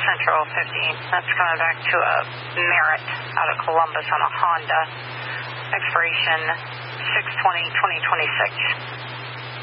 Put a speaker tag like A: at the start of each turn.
A: Central 15. That's coming back to a Merit out of Columbus on a Honda. Expiration 6/20/2026.